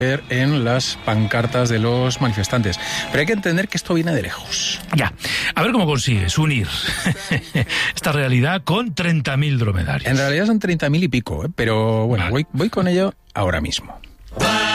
en las pancartas de los manifestantes. Pero hay que entender que esto viene de lejos. Ya, a ver cómo consigues unir esta realidad con 30.000 dromedarios. En realidad son 30.000 y pico, pero bueno, vale. voy con ello ahora mismo.